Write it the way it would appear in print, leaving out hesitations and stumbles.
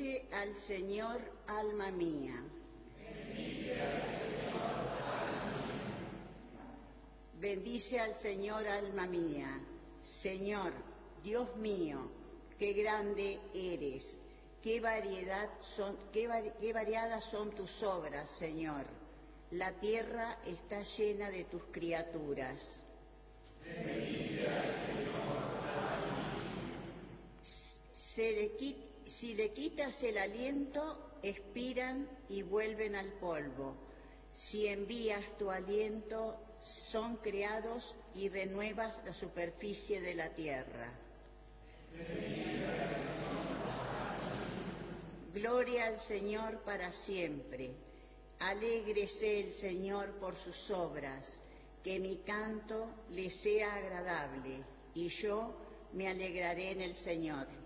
Bendice al Señor, alma mía. Bendice al Señor, alma mía. Bendice al Señor, alma mía. Señor, Dios mío, qué grande eres. Qué variadas son tus obras, Señor. La tierra está llena de tus criaturas. Bendice al Señor, alma mía. Si le quitas el aliento, expiran y vuelven al polvo. Si envías tu aliento, son creados y renuevas la superficie de la tierra. Bendice al Señor, alma mía. Gloria al Señor para siempre. Alégrese el Señor por sus obras, que mi canto le sea agradable, y yo me alegraré en el Señor.